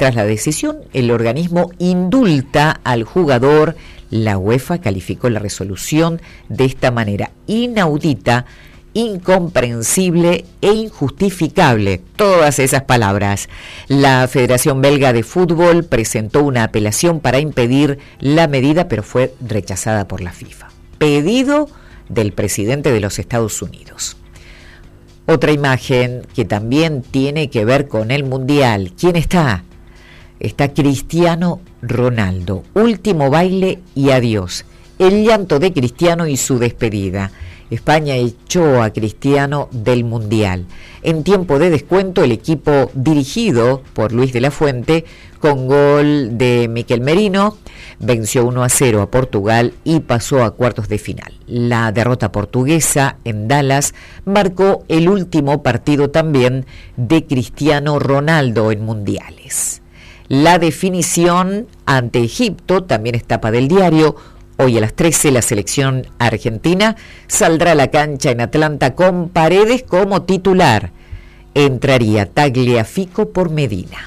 Tras la decisión, el organismo indulta al jugador. La UEFA calificó la resolución de esta manera: inaudita, incomprensible e injustificable. Todas esas palabras. La Federación Belga de Fútbol presentó una apelación para impedir la medida, pero fue rechazada por la FIFA. Pedido del presidente de los Estados Unidos. Otra imagen que también tiene que ver con el Mundial. ¿Quién está? Está Cristiano Ronaldo. Último baile y adiós. El llanto de Cristiano y su despedida. España echó a Cristiano del Mundial. En tiempo de descuento, el equipo dirigido por Luis de la Fuente, con gol de Mikel Merino, venció 1-0 a Portugal y pasó a cuartos de final. La derrota portuguesa en Dallas marcó el último partido también de Cristiano Ronaldo en mundiales. La definición ante Egipto también es tapa del diario. Hoy a las 13 la selección argentina saldrá a la cancha en Atlanta con Paredes como titular. Entraría Tagliafico por Medina.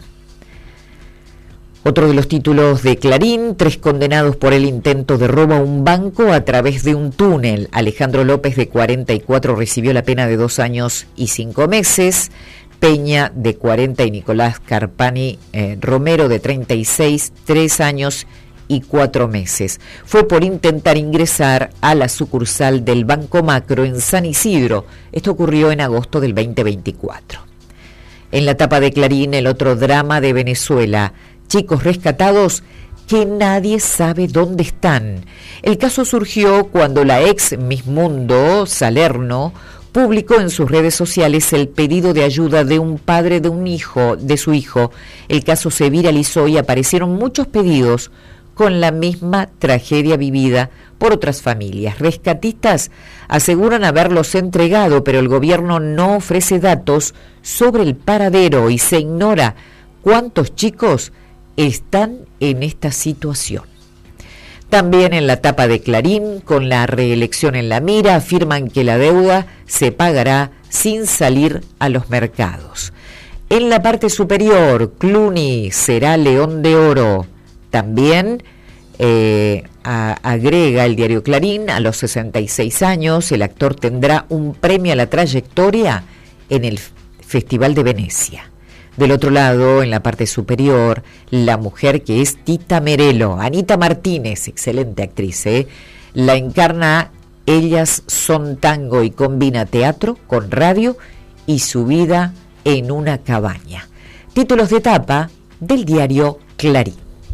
Otro de los títulos de Clarín: 3 condenados por el intento de robo a un banco a través de un túnel. Alejandro López, de 44, recibió la pena de 2 años y 5 meses. Peña, de 40, y Nicolás Carpani Romero, de 36, 3 años y 4 meses. Fue por intentar ingresar a la sucursal del Banco Macro en San Isidro. Esto ocurrió en agosto del 2024. En la tapa de Clarín, el otro drama de Venezuela: chicos rescatados que nadie sabe dónde están. El caso surgió cuando la ex Miss Mundo, Salerno, publicó en sus redes sociales el pedido de ayuda de un padre de su hijo. El caso se viralizó y aparecieron muchos pedidos con la misma tragedia vivida por otras familias. Rescatistas aseguran haberlos entregado, pero el gobierno no ofrece datos sobre el paradero y se ignora cuántos chicos están en esta situación. También en la tapa de Clarín, con la reelección en la mira, afirman que la deuda se pagará sin salir a los mercados. En la parte superior, Clooney será León de Oro. También agrega el diario Clarín: a los 66 años el actor tendrá un premio a la trayectoria en el Festival de Venecia. Del otro lado, en la parte superior, la mujer que es Tita Merelo, Anita Martínez, excelente actriz, la encarna Ellas Son Tango y combina teatro con radio y su vida en una cabaña. Títulos de tapa del diario Clarín.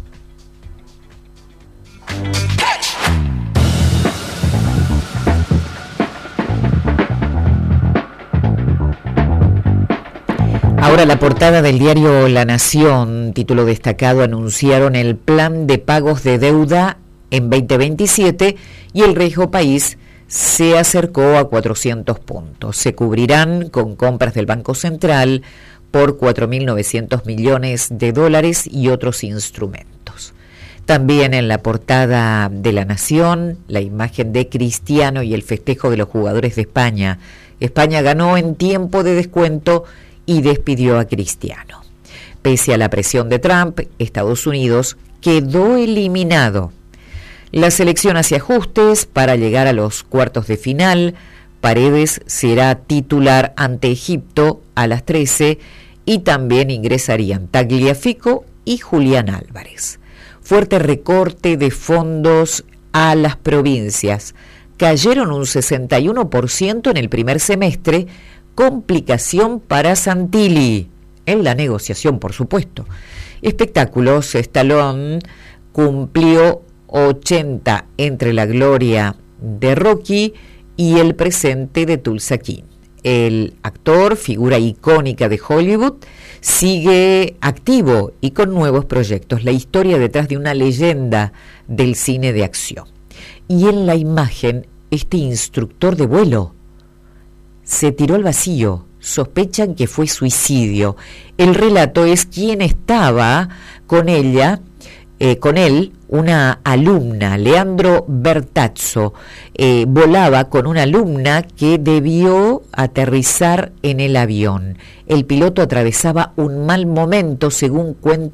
Ahora la portada del diario La Nación, título destacado: anunciaron el plan de pagos de deuda en 2027 y el riesgo país se acercó a 400 puntos. Se cubrirán con compras del Banco Central por 4.900 millones de dólares y otros instrumentos. También en la portada de La Nación, la imagen de Cristiano y el festejo de los jugadores de España. España ganó en tiempo de descuento y despidió a Cristiano. Pese a la presión de Trump, Estados Unidos quedó eliminado. La selección hace ajustes para llegar a los cuartos de final. Paredes será titular ante Egipto a las 13 y también ingresarían Tagliafico y Julián Álvarez. Fuerte recorte de fondos a las provincias. Cayeron un 61% en el primer semestre. Complicación para Santilli, en la negociación, por supuesto. Espectáculos: Stallone cumplió 80 entre la gloria de Rocky y el presente de Tulsa King. El actor, figura icónica de Hollywood, sigue activo y con nuevos proyectos. La historia detrás de una leyenda del cine de acción. Y en la imagen, este instructor de vuelo se tiró al vacío. Sospechan que fue suicidio. El relato es quién estaba con ella, con él, una alumna, Leandro Bertazzo. Volaba con una alumna que debió aterrizar en el avión. El piloto atravesaba un mal momento, según cuenta